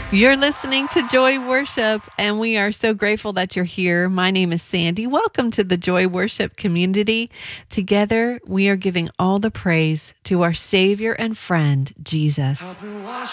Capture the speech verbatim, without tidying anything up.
You're listening to Joy Worship, and we are so grateful that you're here. My name is Sandy. Welcome to the Joy Worship community. Together, we are giving all the praise to our Savior and friend, Jesus.